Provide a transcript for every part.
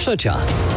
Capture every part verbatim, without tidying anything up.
trzecia.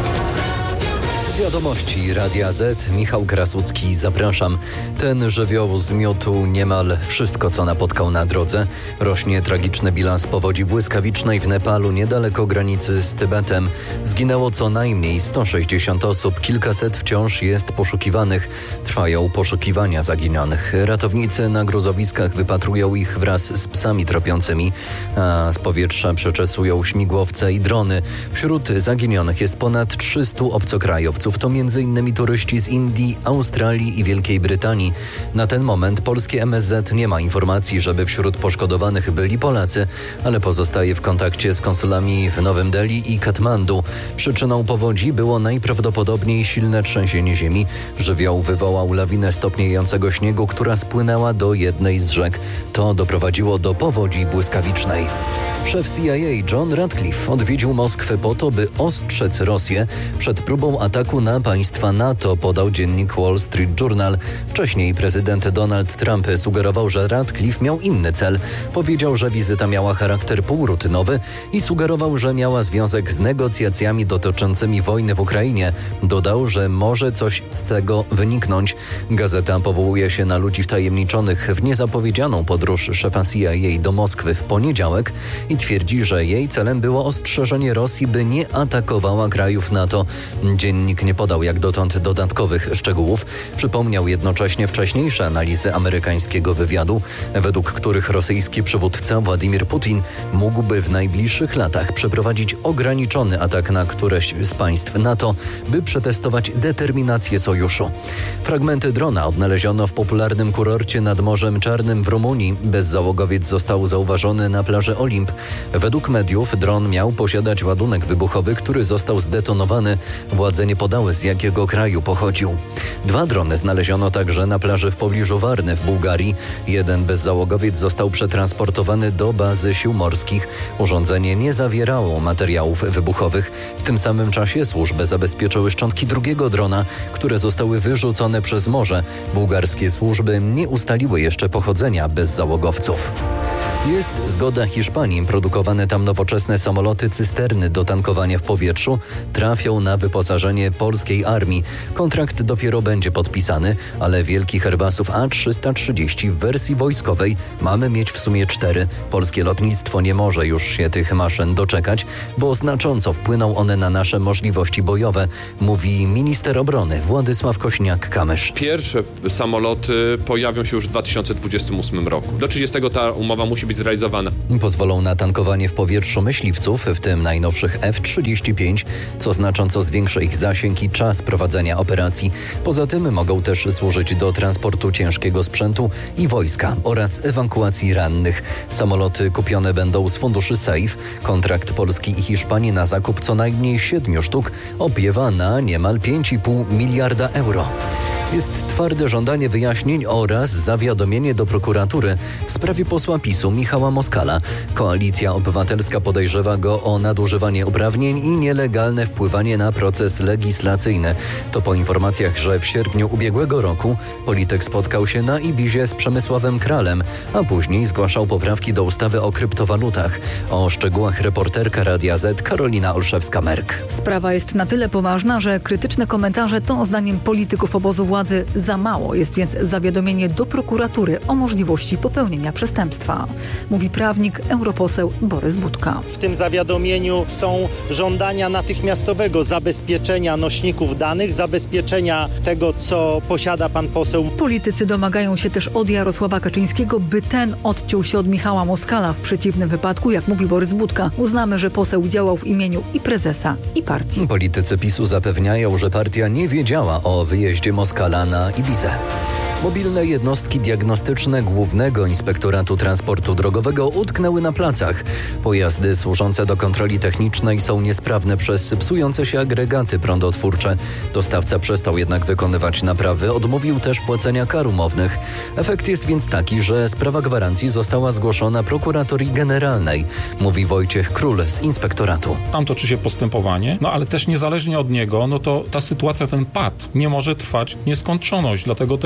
Wiadomości Radia Z. Michał Krasucki, zapraszam. Ten żywioł zmiótł niemal wszystko, co napotkał na drodze. Rośnie tragiczny bilans powodzi błyskawicznej w Nepalu, niedaleko granicy z Tybetem. Zginęło co najmniej sto sześćdziesiąt osób, kilkaset wciąż jest poszukiwanych. Trwają poszukiwania zaginionych. Ratownicy na gruzowiskach wypatrują ich wraz z psami tropiącymi, a z powietrza przeczesują śmigłowce i drony. Wśród zaginionych jest ponad trzystu obcokrajowców. To między innymi turyści z Indii, Australii i Wielkiej Brytanii. Na ten moment polskie M S Z nie ma informacji, żeby wśród poszkodowanych byli Polacy, ale pozostaje w kontakcie z konsulami w Nowym Delhi i Katmandu. Przyczyną powodzi było najprawdopodobniej silne trzęsienie ziemi. Żywioł wywołał lawinę stopniejącego śniegu, która spłynęła do jednej z rzek. To doprowadziło do powodzi błyskawicznej. Szef C I A John Ratcliffe odwiedził Moskwę po to, by ostrzec Rosję przed próbą ataku na państwa NATO, podał dziennik Wall Street Journal. Wcześniej prezydent Donald Trump sugerował, że Ratcliffe miał inny cel. Powiedział, że wizyta miała charakter półrutynowy i sugerował, że miała związek z negocjacjami dotyczącymi wojny w Ukrainie. Dodał, że może coś z tego wyniknąć. Gazeta powołuje się na ludzi wtajemniczonych w niezapowiedzianą podróż szefa C I A do Moskwy w poniedziałek i twierdzi, że jej celem było ostrzeżenie Rosji, by nie atakowała krajów NATO. Dziennik nie podał jak dotąd dodatkowych szczegółów. Przypomniał jednocześnie wcześniejsze analizy amerykańskiego wywiadu, według których rosyjski przywódca Władimir Putin mógłby w najbliższych latach przeprowadzić ograniczony atak na któreś z państw NATO, by przetestować determinację sojuszu. Fragmenty drona odnaleziono w popularnym kurorcie nad Morzem Czarnym w Rumunii. Bezzałogowiec został zauważony na plaży Olimp. Według mediów dron miał posiadać ładunek wybuchowy, który został zdetonowany. Władze nie podały, z jakiego kraju pochodził. Dwa drony znaleziono także na plaży w pobliżu Warny w Bułgarii. Jeden bezzałogowiec został przetransportowany do bazy sił morskich. Urządzenie nie zawierało materiałów wybuchowych. W tym samym czasie służby zabezpieczyły szczątki drugiego drona, które zostały wyrzucone przez morze. Bułgarskie służby nie ustaliły jeszcze pochodzenia bezzałogowców. Jest zgoda Hiszpanii. Produkowane tam nowoczesne samoloty cysterny do tankowania w powietrzu trafią na wyposażenie polskiej armii. Kontrakt dopiero będzie podpisany, ale wielkich Airbusów A trzysta trzydzieści w wersji wojskowej mamy mieć w sumie cztery. Polskie lotnictwo nie może już się tych maszyn doczekać, bo znacząco wpłyną one na nasze możliwości bojowe, mówi minister obrony Władysław Kośniak-Kamysz. Pierwsze samoloty pojawią się już w dwa tysiące dwudziestym ósmym roku. Do trzydziestego ta umowa musi być zrealizowana. Pozwolą na tankowanie w powietrzu myśliwców, w tym najnowszych F trzydzieści pięć, co znacząco zwiększy ich zasięg i czas prowadzenia operacji. Poza tym mogą też służyć do transportu ciężkiego sprzętu i wojska oraz ewakuacji rannych. Samoloty kupione będą z funduszy SAFE. Kontrakt Polski i Hiszpanii na zakup co najmniej siedmiu sztuk opiewa na niemal pięć i pół miliarda euro. Jest twarde żądanie wyjaśnień oraz zawiadomienie do prokuratury w sprawie posła PiSu Michała Moskala. Koalicja Obywatelska podejrzewa go o nadużywanie uprawnień i nielegalne wpływanie na proces legislacyjny. To po informacjach, że w sierpniu ubiegłego roku polityk spotkał się na Ibizie z Przemysławem Kralem, a później zgłaszał poprawki do ustawy o kryptowalutach. O szczegółach reporterka Radia Z Karolina Olszewska-Merk. Sprawa jest na tyle poważna, że krytyczne komentarze to zdaniem polityków obozu władzy za mało. Jest więc zawiadomienie do prokuratury o możliwości popełnienia przestępstwa. Mówi prawnik, europoseł Borys Budka. W tym zawiadomieniu są żądania natychmiastowego zabezpieczenia nośników danych, zabezpieczenia tego, co posiada pan poseł. Politycy domagają się też od Jarosława Kaczyńskiego, by ten odciął się od Michała Moskala. W przeciwnym wypadku, jak mówi Borys Budka, uznamy, że poseł działał w imieniu i prezesa, i partii. Politycy PiSu zapewniają, że partia nie wiedziała o wyjeździe Moskala na Ibizę. Mobilne jednostki diagnostyczne Głównego Inspektoratu Transportu Drogowego utknęły na placach. Pojazdy służące do kontroli technicznej są niesprawne przez psujące się agregaty prądotwórcze. Dostawca przestał jednak wykonywać naprawy, odmówił też płacenia kar umownych. Efekt jest więc taki, że sprawa gwarancji została zgłoszona prokuratorii generalnej, mówi Wojciech Król z inspektoratu. Tam toczy się postępowanie, no ale też niezależnie od niego, no to ta sytuacja, ten pad nie może trwać w nieskończoność, dlatego też podjęto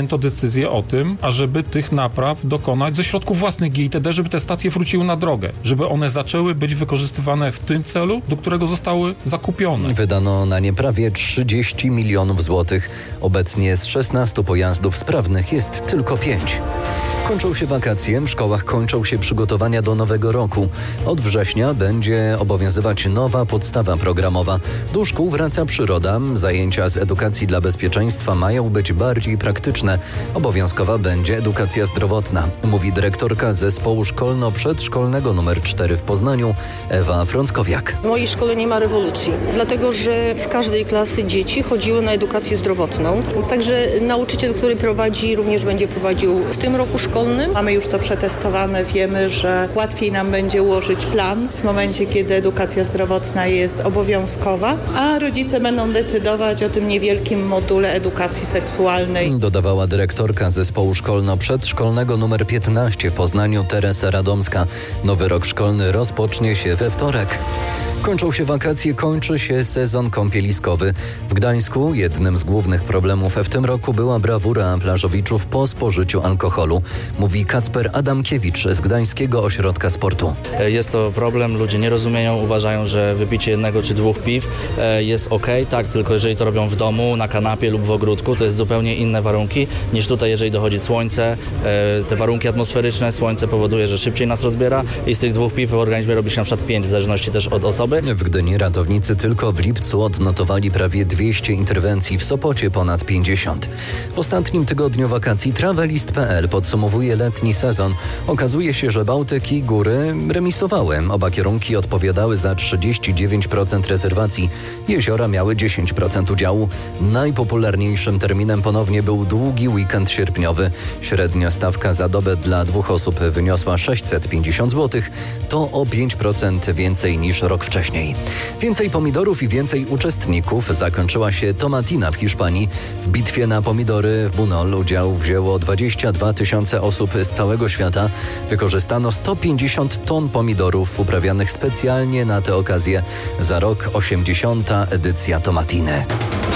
podjęto decyzję o tym, ażeby tych napraw dokonać ze środków własnych G I T D, żeby te stacje wróciły na drogę, żeby one zaczęły być wykorzystywane w tym celu, do którego zostały zakupione. Wydano na nie prawie trzydzieści milionów złotych. Obecnie z szesnastu pojazdów sprawnych jest tylko pięć. Kończą się wakacje, w szkołach kończą się przygotowania do nowego roku. Od września będzie obowiązywać nowa podstawa programowa. Do szkół wraca przyroda. Zajęcia z edukacji dla bezpieczeństwa mają być bardziej praktyczne. Obowiązkowa będzie edukacja zdrowotna, mówi dyrektorka zespołu szkolno-przedszkolnego numer cztery w Poznaniu, Ewa Frąckowiak. W mojej szkole nie ma rewolucji, dlatego że z każdej klasy dzieci chodziły na edukację zdrowotną. Także nauczyciel, który prowadzi, również będzie prowadził w tym roku szkolnym. Mamy już to przetestowane, wiemy, że łatwiej nam będzie ułożyć plan w momencie, kiedy edukacja zdrowotna jest obowiązkowa, a rodzice będą decydować o tym niewielkim module edukacji seksualnej. Dodawała dyrektorka zespołu szkolno-przedszkolnego numer piętnaście w Poznaniu, Teresa Radomska. Nowy rok szkolny rozpocznie się we wtorek. Kończą się wakacje, kończy się sezon kąpieliskowy. W Gdańsku jednym z głównych problemów w tym roku była brawura plażowiczów po spożyciu alkoholu, mówi Kacper Adamkiewicz z Gdańskiego Ośrodka Sportu. Jest to problem, ludzie nie rozumieją, uważają, że wypicie jednego czy dwóch piw jest ok, tak, tylko jeżeli to robią w domu, na kanapie lub w ogródku, to jest zupełnie inne warunki niż tutaj, jeżeli dochodzi słońce. Te warunki atmosferyczne, słońce powoduje, że szybciej nas rozbiera i z tych dwóch piw w organizmie robi się na przykład pięć, w zależności też od osoby. W Gdyni ratownicy tylko w lipcu odnotowali prawie dwieście interwencji, w Sopocie ponad pięćdziesiąt. W ostatnim tygodniu wakacji Travelist kropka pe el podsumowuje letni sezon. Okazuje się, że Bałtyk i góry remisowały. Oba kierunki odpowiadały za trzydzieści dziewięć procent rezerwacji. Jeziora miały dziesięć procent udziału. Najpopularniejszym terminem ponownie był długi weekend sierpniowy. Średnia stawka za dobę dla dwóch osób wyniosła sześćset pięćdziesiąt złotych. To o pięć procent więcej niż rok wcześniej. Więcej pomidorów i więcej uczestników. Zakończyła się Tomatina w Hiszpanii. W bitwie na pomidory w Bunol udział wzięło dwadzieścia dwa tysiące osób z całego świata. Wykorzystano sto pięćdziesiąt ton pomidorów uprawianych specjalnie na tę okazję. Za rok osiemdziesiąta edycja Tomatiny.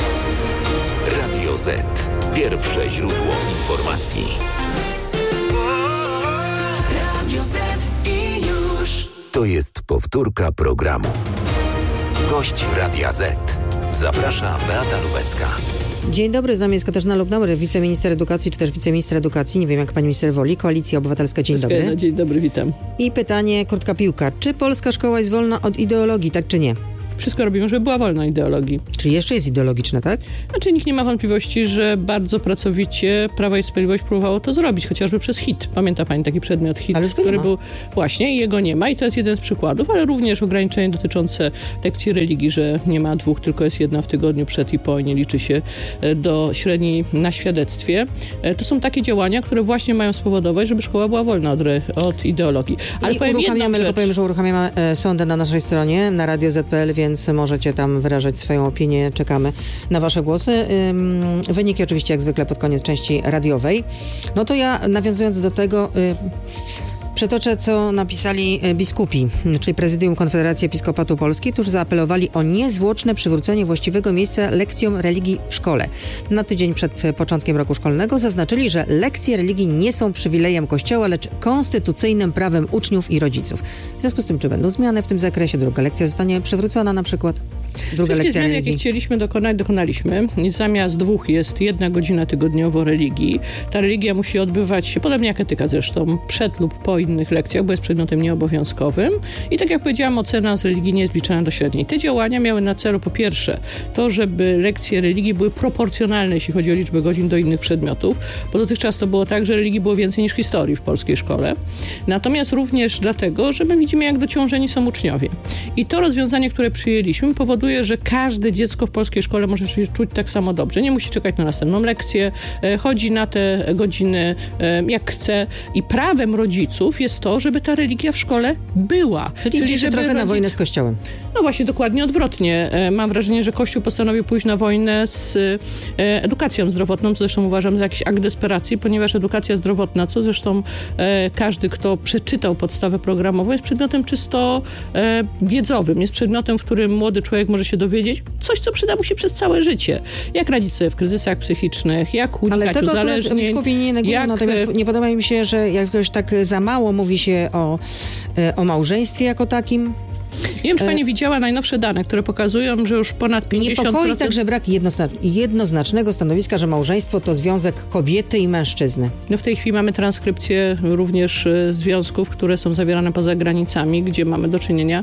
Radio Z. Pierwsze źródło informacji. Radio Z i już. To jest powtórka programu. Gość Radia Z. Zaprasza Beata Lubecka. Dzień dobry, z nami jest Katarzyna Lubnauer, wiceminister edukacji, czy też wiceminister edukacji, nie wiem jak pani minister woli, Koalicja Obywatelska, dzień dobry. No, dzień dobry, witam. I pytanie, krótka piłka, czy polska szkoła jest wolna od ideologii, tak czy nie? Wszystko robimy, żeby była wolna ideologii. Czy jeszcze jest ideologiczna, tak? Znaczy nikt nie ma wątpliwości, że bardzo pracowicie Prawo i Sprawiedliwość próbowało to zrobić, chociażby przez hit. Pamięta pani taki przedmiot hit, który był właśnie i jego nie ma i to jest jeden z przykładów, ale również ograniczenie dotyczące lekcji religii, że nie ma dwóch, tylko jest jedna w tygodniu przed i po i nie liczy się do średniej na świadectwie. To są takie działania, które właśnie mają spowodować, żeby szkoła była wolna od, re, od ideologii. Ale I uruchamiamy, tylko powiem, że uruchamiamy e, sondę na naszej stronie, na radio zet kropka pe el, więc możecie tam wyrażać swoją opinię. Czekamy na wasze głosy. Ym, wyniki oczywiście jak zwykle pod koniec części radiowej. No to ja, nawiązując do tego... Y, Przetoczę, co napisali biskupi, czyli Prezydium Konfederacji Episkopatu Polski, którzy zaapelowali o niezwłoczne przywrócenie właściwego miejsca lekcjom religii w szkole. Na tydzień przed początkiem roku szkolnego zaznaczyli, że lekcje religii nie są przywilejem Kościoła, lecz konstytucyjnym prawem uczniów i rodziców. W związku z tym, czy będą zmiany w tym zakresie? Druga lekcja zostanie przywrócona na przykład? Druga Wszystkie lekcja zmiany, religii. jakie chcieliśmy dokonać, dokonaliśmy. I zamiast dwóch jest jedna godzina tygodniowo religii. Ta religia musi odbywać się, podobnie jak etyka zresztą, przed lub po innych lekcjach, bo jest przedmiotem nieobowiązkowym. I tak jak powiedziałam, ocena z religii nie jest wliczana do średniej. Te działania miały na celu po pierwsze to, żeby lekcje religii były proporcjonalne, jeśli chodzi o liczbę godzin do innych przedmiotów, bo dotychczas to było tak, że religii było więcej niż historii w polskiej szkole. Natomiast również dlatego, że my widzimy, jak dociążeni są uczniowie. I to rozwiązanie, które przyjęliśmy, powoduje, że każde dziecko w polskiej szkole może się czuć tak samo dobrze. Nie musi czekać na następną lekcję, chodzi na te godziny jak chce i prawem rodziców jest to, żeby ta religia w szkole była. Czyli, Czyli żeby trochę rodzic... na wojnę z Kościołem. No właśnie, dokładnie odwrotnie. Mam wrażenie, że Kościół postanowił pójść na wojnę z edukacją zdrowotną, co zresztą uważam za jakiś akt desperacji, ponieważ edukacja zdrowotna, co zresztą każdy, kto przeczytał podstawę programową, jest przedmiotem czysto wiedzowym. Jest przedmiotem, w którym młody człowiek może może się dowiedzieć coś, co przyda mu się przez całe życie. Jak radzić sobie w kryzysach psychicznych, jak unikać Ale uzależnień. Ale tego nie negują, jak... natomiast nie podoba mi się, że jakoś tak za mało mówi się o, o małżeństwie jako takim. Nie wiem, czy pani e... widziała najnowsze dane, które pokazują, że już ponad pięćdziesiąt procent... Niepokoi także brak jednoznacznego stanowiska, że małżeństwo to związek kobiety i mężczyzny. No w tej chwili mamy transkrypcję również związków, które są zawierane poza granicami, gdzie mamy do czynienia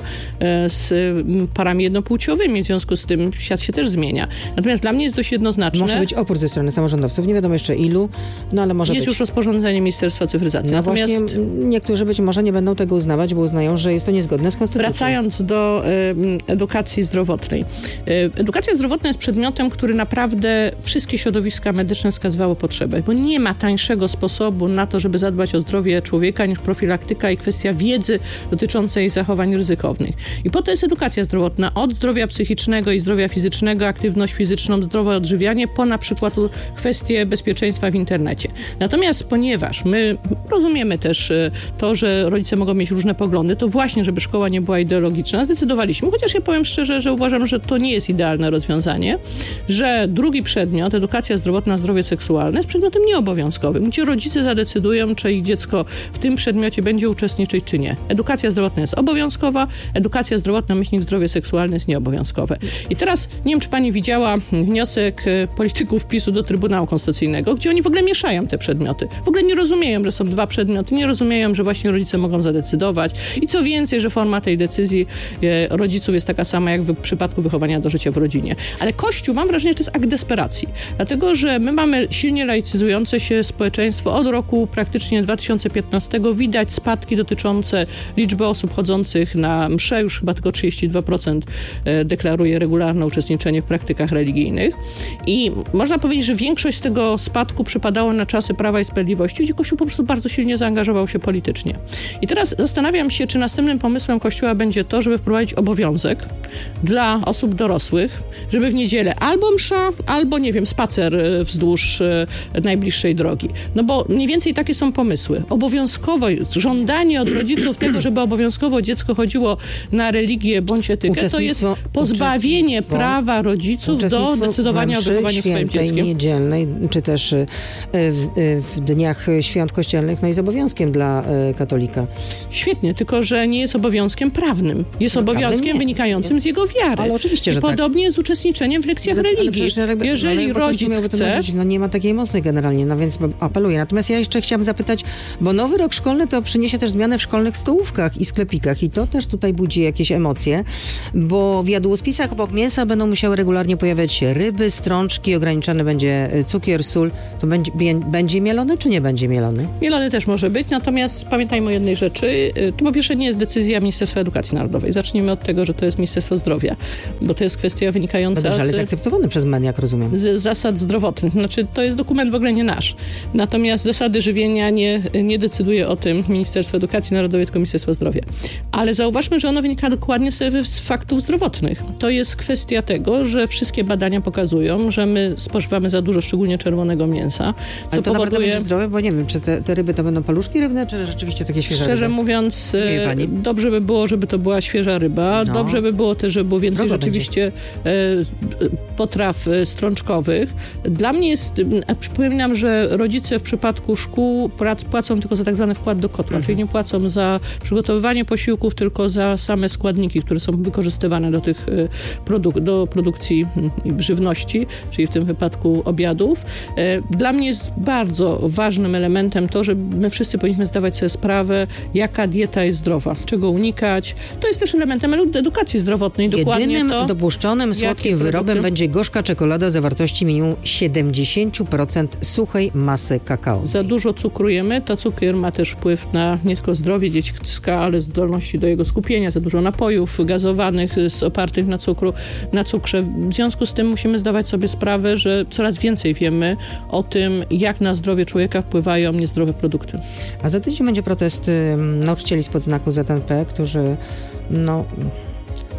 z parami jednopłciowymi. W związku z tym świat się też zmienia. Natomiast dla mnie jest dość jednoznaczne... Może być opór ze strony samorządowców, nie wiadomo jeszcze ilu, no ale może jest być. Jest już rozporządzenie Ministerstwa Cyfryzacji. No Natomiast właśnie niektórzy być może nie będą tego uznawać, bo uznają, że jest to niezgodne z konstytucją. Wracając do y, edukacji zdrowotnej. Y, edukacja zdrowotna jest przedmiotem, który naprawdę wszystkie środowiska medyczne wskazywało potrzebę, bo nie ma tańszego sposobu na to, żeby zadbać o zdrowie człowieka niż profilaktyka i kwestia wiedzy dotyczącej zachowań ryzykownych. I po to jest edukacja zdrowotna od zdrowia psychicznego i zdrowia fizycznego, aktywność fizyczną, zdrowe odżywianie, po na przykład kwestie bezpieczeństwa w internecie. Natomiast ponieważ my rozumiemy też to, że rodzice mogą mieć różne poglądy, to właśnie, żeby szkoła nie była ideologiczna, zdecydowaliśmy, chociaż ja powiem szczerze, że uważam, że to nie jest idealne rozwiązanie, że drugi przedmiot, edukacja zdrowotna, zdrowie seksualne, jest przedmiotem nieobowiązkowym, gdzie rodzice zadecydują, czy ich dziecko w tym przedmiocie będzie uczestniczyć, czy nie. Edukacja zdrowotna jest obowiązkowa, edukacja zdrowotna, myślnik zdrowie seksualne jest nieobowiązkowe. I teraz, nie wiem, czy pani widziała wniosek polityków PiSu do Trybunału Konstytucyjnego, gdzie oni w ogóle mieszają te przedmioty. W ogóle nie rozumieją, że są dwa przedmioty, nie rozumieją, że właśnie rodzice mogą zadecydować i co więcej, że forma tej decyzji rodziców jest taka sama, jak w przypadku wychowania do życia w rodzinie. Ale Kościół, mam wrażenie, że to jest akt desperacji. Dlatego, że my mamy silnie laicyzujące się społeczeństwo. Od roku praktycznie dwa tysiące piętnastego widać spadki dotyczące liczby osób chodzących na msze. Już chyba tylko trzydzieści dwa procent deklaruje regularne uczestniczenie w praktykach religijnych. I można powiedzieć, że większość z tego spadku przypadało na czasy Prawa i Sprawiedliwości, gdzie Kościół po prostu bardzo silnie zaangażował się politycznie. I teraz zastanawiam się, czy następnym pomysłem Kościoła będzie to, żeby wprowadzić obowiązek dla osób dorosłych, żeby w niedzielę albo msza, albo, nie wiem, spacer wzdłuż najbliższej drogi. No bo mniej więcej takie są pomysły. Obowiązkowo, żądanie od rodziców tego, żeby obowiązkowo dziecko chodziło na religię bądź etykę, to jest pozbawienie prawa rodziców do decydowania o wychowaniu swoim dzieckiem. Niedzielnej, czy też w, w dniach świąt kościelnych, no jest obowiązkiem dla katolika. Świetnie, tylko że nie jest obowiązkiem prawnym. Jest no, obowiązkiem wynikającym nie. z jego wiary. Ale oczywiście, że I podobnie tak. z uczestniczeniem w lekcjach ale, religii. Ale Jeżeli ale rodzic chce... Marzyć, no nie ma takiej mocy generalnie, no więc apeluję. Natomiast ja jeszcze chciałam zapytać, bo nowy rok szkolny to przyniesie też zmianę w szkolnych stołówkach i sklepikach i to też tutaj budzi jakieś emocje, bo w jadłospisach obok mięsa będą musiały regularnie pojawiać się ryby, strączki, ograniczany będzie cukier, sól. To będzie, będzie mielony, czy nie będzie mielony? Mielony też może być, natomiast pamiętajmy o jednej rzeczy. To po pierwsze nie jest decyzja Ministerstwa Edukacji Narodowej. Zacznijmy od tego, że to jest Ministerstwo Zdrowia, bo to jest kwestia wynikająca no dobrze, ale z... zaakceptowany przez M E N, jak rozumiem. Z zasad zdrowotnych. Znaczy, to jest dokument w ogóle nie nasz. Natomiast zasady żywienia nie, nie decyduje o tym Ministerstwo Edukacji Narodowej, tylko Ministerstwo Zdrowia. Ale zauważmy, że ono wynika dokładnie z, z faktów zdrowotnych. To jest kwestia tego, że wszystkie badania pokazują, że my spożywamy za dużo, szczególnie czerwonego mięsa. Co ale to powoduje... naprawdę będzie zdrowe, bo nie wiem, czy te, te ryby to będą paluszki rybne, czy rzeczywiście takie świeże Szczerze ryby? mówiąc, dobrze by było, żeby to była świeża ryba. No. Dobrze by było też, żeby było więcej Drogo rzeczywiście będzie. potraw strączkowych. Dla mnie jest, przypominam, że rodzice w przypadku szkół płacą tylko za tak zwany wkład do kotła, mhm. czyli nie płacą za przygotowywanie posiłków, tylko za same składniki, które są wykorzystywane do tych produk- do produkcji żywności, czyli w tym wypadku obiadów. Dla mnie jest bardzo ważnym elementem to, że my wszyscy powinniśmy zdawać sobie sprawę, jaka dieta jest zdrowa, czego unikać. To jest też elementem edukacji zdrowotnej. Dokładnie Jedynym to, dopuszczonym słodkim wyrobem będzie gorzka czekolada o zawartości minimum siedemdziesiąt procent suchej masy kakao. Za dużo cukru jemy, to cukier ma też wpływ na nie tylko zdrowie dziecka, ale zdolności do jego skupienia. Za dużo napojów gazowanych, opartych na cukru, na cukrze. W związku z tym musimy zdawać sobie sprawę, że coraz więcej wiemy o tym, jak na zdrowie człowieka wpływają niezdrowe produkty. A za tydzień będzie protest y, nauczycieli spod znaku Z N P, którzy no...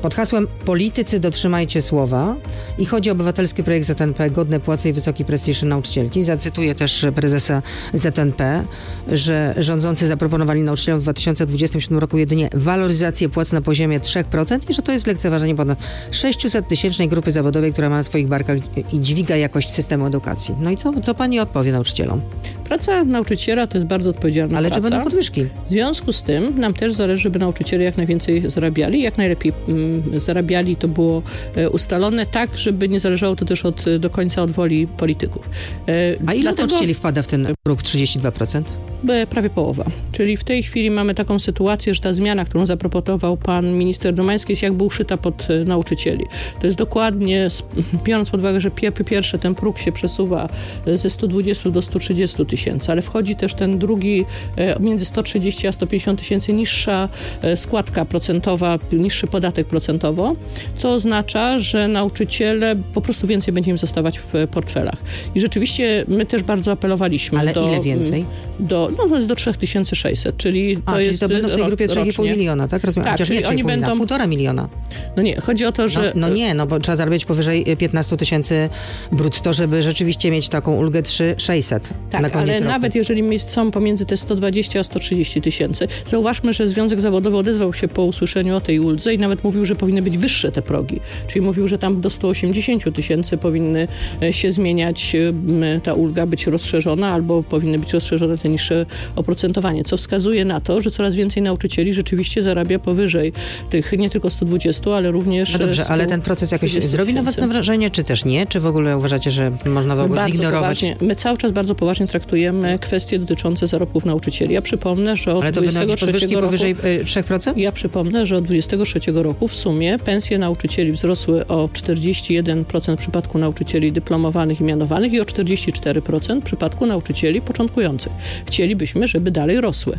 pod hasłem Politycy dotrzymajcie słowa i chodzi o obywatelski projekt Z N P Godne płace i wysoki prestiż nauczycielki. Zacytuję też prezesa Z N P, że rządzący zaproponowali nauczycielom w dwa tysiące dwudziestym siódmym roku jedynie waloryzację płac na poziomie trzy procent i że to jest lekceważenie ponad sześciusettysięcznej grupy zawodowej, która ma na swoich barkach i dźwiga jakość systemu edukacji. No i co, co pani odpowie nauczycielom? Praca nauczyciela to jest bardzo odpowiedzialna Ale praca. czy będą podwyżki? W związku z tym nam też zależy, żeby nauczyciele jak najwięcej zarabiali. Jak najlepiej mm, zarabiali, to było e, ustalone tak, żeby nie zależało to też od, do końca od woli polityków. E, A ile dlatego, nauczycieli wpada w ten próg trzydzieści dwa procent? Prawie połowa. Czyli w tej chwili mamy taką sytuację, że ta zmiana, którą zaproponował pan minister Domański, jest jakby uszyta pod nauczycieli. To jest dokładnie, biorąc pod uwagę, że po pierwsze ten próg się przesuwa ze stu dwudziestu do stu trzydziestu tysięcy, ale wchodzi też ten drugi między sto trzydzieści a sto pięćdziesiąt tysięcy niższa składka procentowa, niższy podatek procentowo, co oznacza, że nauczyciele po prostu więcej będzie im zostawać w portfelach. I rzeczywiście my też bardzo apelowaliśmy. Ale do, ile więcej? Do, no to jest do trzy tysiące sześćset, czyli to A, jest czyli to będą w tej grupie trzy i pół miliona, tak? Rozumiem. Tak, Chociaż czyli nie oni trzy i pół będą... miliona, półtora miliona. No nie, chodzi o to, że... No, no nie, no bo trzeba zarabiać powyżej piętnaście tysięcy brutto, żeby rzeczywiście mieć taką ulgę trzy tysiące sześćset tak, na koniec ale roku. Nawet jeżeli są pomiędzy te sto dwadzieścia a sto trzydzieści tysięcy, zauważmy, że Związek Zawodowy odezwał się po usłyszeniu o tej uldze i nawet mówił, że powinny być wyższe te progi. Czyli mówił, że tam do stu osiemdziesięciu tysięcy powinny się zmieniać, ta ulga być rozszerzona albo powinny być rozszerzone te niższe oprocentowanie, co wskazuje na to, że coraz więcej nauczycieli rzeczywiście zarabia powyżej tych nie tylko stu dwudziestu, ale również No dobrze, ale ten proces jakoś zrobi na was wrażenie, czy też nie? Czy w ogóle uważacie, że można w ogóle bardzo zignorować? Poważnie, my cały czas bardzo poważnie traktujemy kwestie dotyczące zarobków nauczycieli. Ja przypomnę, że od ale to będą jakieś podwyżki roku, powyżej trzy procent? Ja przypomnę, że od dwudziestego trzeciego roku w sumie pensje nauczycieli wzrosły o czterdzieści jeden procent w przypadku nauczycieli dyplomowanych i mianowanych i o czterdzieści cztery procent w przypadku nauczycieli początkujących. Chcielibyśmy, żeby dalej rosły.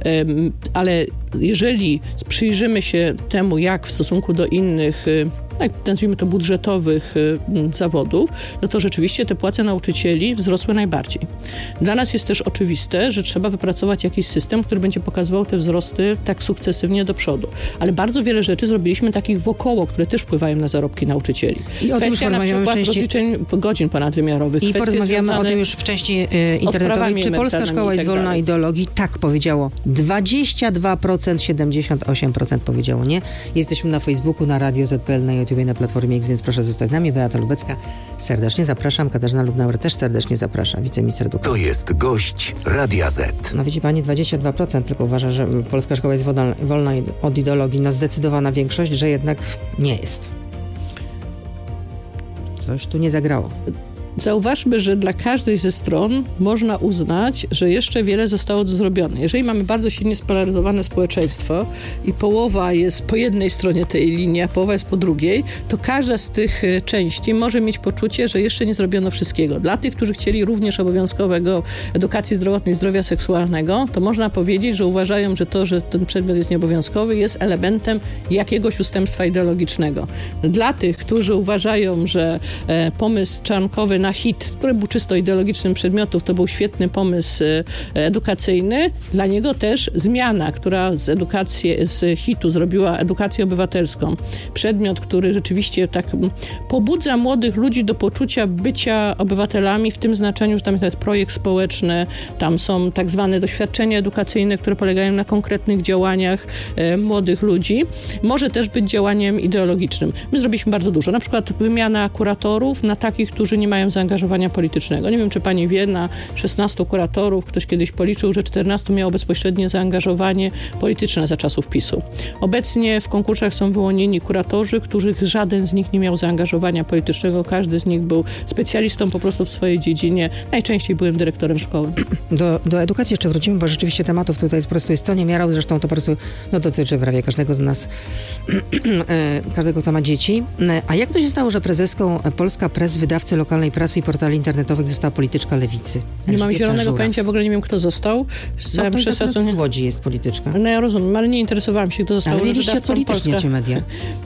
Ale jeżeli przyjrzymy się temu, jak w stosunku do innych, jak nazwijmy to budżetowych zawodów, no to rzeczywiście te płace nauczycieli wzrosły najbardziej. Dla nas jest też oczywiste, że trzeba wypracować jakiś system, który będzie pokazywał te wzrosty tak sukcesywnie do przodu. Ale bardzo wiele rzeczy zrobiliśmy takich wokoło, które też wpływają na zarobki nauczycieli. I o tym już porozmawiamy w części... rozliczeń godzin ponadwymiarowych. I porozmawiamy o tym już w części y, internetowej. Czy Polska Szkoła jest wolna ideologii? Tak powiedziało dwadzieścia dwa procent, siedemdziesiąt osiem procent powiedziało nie. Jesteśmy na Facebooku, na Radio Z P L, na YouTubie, na Platformie X, więc proszę zostać z nami. Beata Lubecka, serdecznie zapraszam. Katarzyna Lubnauer też serdecznie zaprasza. Wiceminister edukacji. To jest gość Radia Z. No widzi pani, dwadzieścia dwa procent tylko uważa, że Polska Szkoła jest wolna, wolna od ideologii. No zdecydowana większość, że jednak nie jest. Coś tu nie zagrało. Zauważmy, że dla każdej ze stron można uznać, że jeszcze wiele zostało zrobione. Jeżeli mamy bardzo silnie spolaryzowane społeczeństwo i połowa jest po jednej stronie tej linii, a połowa jest po drugiej, to każda z tych części może mieć poczucie, że jeszcze nie zrobiono wszystkiego. Dla tych, którzy chcieli również obowiązkowego edukacji zdrowotnej, zdrowia seksualnego, to można powiedzieć, że uważają, że to, że ten przedmiot jest nieobowiązkowy, jest elementem jakiegoś ustępstwa ideologicznego. Dla tych, którzy uważają, że e, pomysł czarnkowy na hit, który był czysto ideologicznym przedmiotów, to był świetny pomysł edukacyjny. Dla niego też zmiana, która z edukacji, z hitu zrobiła edukację obywatelską. Przedmiot, który rzeczywiście tak pobudza młodych ludzi do poczucia bycia obywatelami w tym znaczeniu, że tam jest nawet projekt społeczny, tam są tak zwane doświadczenia edukacyjne, które polegają na konkretnych działaniach e, młodych ludzi. Może też być działaniem ideologicznym. My zrobiliśmy bardzo dużo. Na przykład wymiana kuratorów na takich, którzy nie mają zaangażowania politycznego. Nie wiem, czy pani wie, na szesnastu kuratorów, ktoś kiedyś policzył, że czternastu miało bezpośrednie zaangażowanie polityczne za czasów PiSu. Obecnie w konkursach są wyłonieni kuratorzy, których żaden z nich nie miał zaangażowania politycznego. Każdy z nich był specjalistą po prostu w swojej dziedzinie. Najczęściej byłem dyrektorem szkoły. Do, do edukacji jeszcze wrócimy, bo rzeczywiście tematów tutaj po prostu jest co niemiarą. Zresztą to po prostu no, dotyczy prawie każdego z nas, każdego, kto ma dzieci. A jak to się stało, że prezeską Polska Press, wydawcy lokalnej prasy prasowej i portali internetowych została polityczka lewicy. Nie mam Elżbieta zielonego Żuraw. pojęcia, w ogóle nie wiem, kto został. Z No to jest szacunkiem- akurat z Łodzi jest polityczka. No ja rozumiem, ale nie interesowałam się, kto został Ale mieliście wydawcą odpolityczniać Polska. media.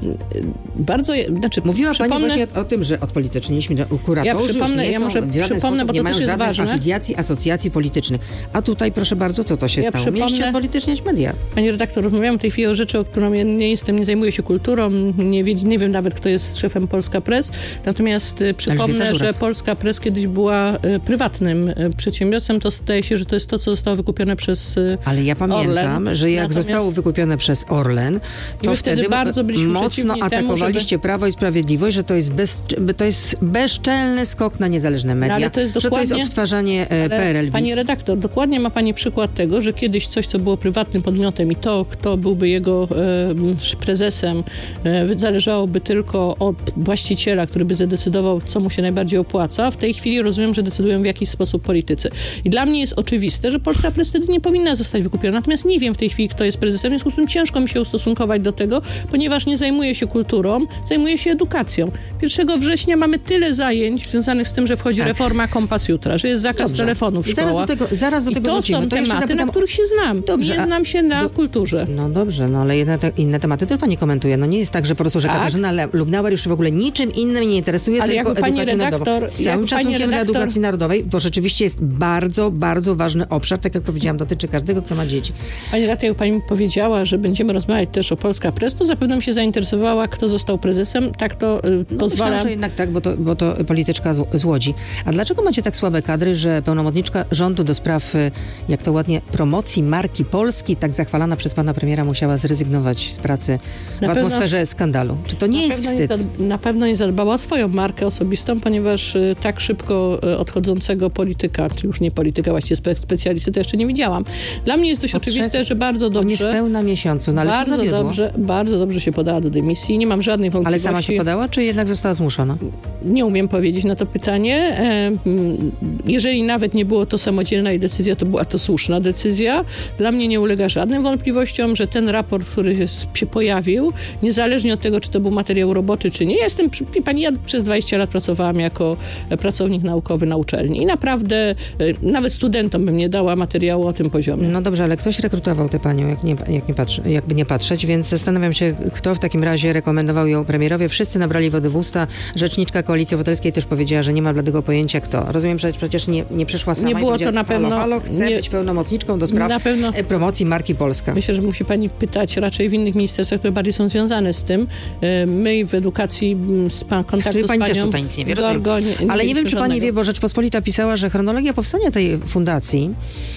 Bardzo, znaczy Mówiła pani przypomnę, właśnie o, o tym, że odpolityczniliśmy, że kuratorzy Ja przypomnę- już nie ja są może w żaden przypomnę, sposób, bo nie to mają też jest żadnych ważne. afiliacji, asocjacji politycznych. A tutaj, proszę bardzo, co to się Ja stało? przypomnę- Mieliście odpolityczniać media. Pani redaktor, rozmawiamy w tej chwili o rzeczy, o którą ja nie jestem, nie zajmuję się kulturą, nie, wie, nie wiem nawet, kto jest szefem Polska Press, natomiast y, przypomnę, Żuraw. że Polska Press kiedyś była y, prywatnym y, przedsiębiorstwem, to zdaje się, że to jest to, co zostało wykupione przez y, Ale ja pamiętam, Orlen. że jak Natomiast- zostało wykupione przez Orlen, to my wtedy wtedy bardzo byliśmy mocno przeciwni temu, atakowaliście żeby- Prawo i Sprawiedliwość, że to jest, bez, to jest bezczelny skok na niezależne media, ale to jest że to jest dokładnie- odtwarzanie e, Ale P R L bis. Pani redaktor, dokładnie ma pani przykład tego, że kiedyś coś, co było prywatnym podmiotem i to, kto byłby jego e, prezesem, e, zależałoby tylko od właściciela, który by zadecydował, co mu się najbardziej opłaca. W tej chwili rozumiem, że decydują w jakiś sposób politycy. I dla mnie jest oczywiste, że Polska Press wtedy nie powinna zostać wykupiona. Natomiast nie wiem w tej chwili, kto jest prezesem, w związku z tym ciężko mi się ustosunkować do tego, ponieważ nie zajmuję się kulturą, zajmuję się edukacją. pierwszego września mamy tyle zajęć związanych z tym, że wchodzi Tak. reforma Kompas Jutra, że jest zakaz Dobrze. telefonów w Zaraz do szkołach. tego, zaraz do I tego to wrócimy. są To jeszcze tematy, zapytam- na których się znam. Dobrze, nie a znam się na do- kulturze. No dobrze, no ale inne, te, inne tematy też pani komentuje. No nie jest tak, że po prostu, że Tak. Katarzyna Le- Lubnauer już w ogóle niczym innym nie interesuje, Ale tylko jakby pani edukacją redaktor- narodową. Z całym jakby pani szacunkiem dla redaktor- edukacji narodowej, to rzeczywiście jest bardzo, bardzo ważny obszar, tak jak powiedziałam, dotyczy każdego, kto ma dzieci. Pani redaktor, jak pani mi powiedziała, że będziemy rozmawiać też o Polska Press, to zapewne bym się zainteresowała, kto został prezesem. Tak to y, No pozwala... myślałam, że jednak tak, bo to, bo to polityczka z, z Łodzi. A dlaczego macie tak słabe kadry, że pełnomocniczka rządu do spraw, y, jak to ładnie, promocji marki Polski, tak zachwalana przez pana premiera, musiała zrezygnować z pracy w Na pewno- atmosferze skandalu? Czy to nie na jest pewno wstyd? Nie zad- na pewno nie zadbała o swoją markę osobistą, ponieważ y, tak szybko y, odchodzącego polityka, czy już nie polityka, właściwie spe- specjalisty, to jeszcze nie widziałam. Dla mnie jest dość Po oczywiste, trzech- że bardzo Po dobrze... niespełna miesiącu, no ale co bardzo zawiodło? dobrze, bardzo dobrze się podała do dymisji. Nie mam żadnej Ale wątpliwości. sama się podała, czy jednak została zmuszona? Nie umiem powiedzieć na to pytanie. E, mm, Jeżeli nawet nie było to samodzielna jej decyzja, to była to słuszna decyzja. Dla mnie nie ulega żadnym wątpliwościom, że ten raport, który jest- się pojawił, niezależnie od tego, czy to był materiał roboczy, czy nie. Jestem, wie pani, ja przez dwadzieścia lat pracowałam jako pracownik naukowy na uczelni i naprawdę e, nawet studentom bym nie dała materiału o tym poziomie. No dobrze, ale ktoś rekrutował tę panią, jak nie, jak nie patrzy, jakby nie patrzeć, więc zastanawiam się, kto w takim razie rekomendował ją premierowi. Wszyscy nabrali wody w usta. Rzeczniczka Koalicji Obywatelskiej też powiedziała, że nie ma bladego pojęcia kto. Rozumiem, że przecież nie, nie przyszła sama Nie i było powiedziała, to na pewno- halo, halo, chcę nie- być pełnomocniczką do spraw na pewno- e, promocji marki Polska. Myślę, że musi pani pytać raczej w innych ministerstwach, które bardziej są związane z tym. E, My w edukacji m, z pan, kontaktu Czyli z pani panią też tutaj nic nie wie, rozumiem. Gorgo, nie, nie Ale nie wiem, mieliśmy czy pani żadnego. wie, bo Rzeczpospolita pisała, że chronologia powstania tej fundacji,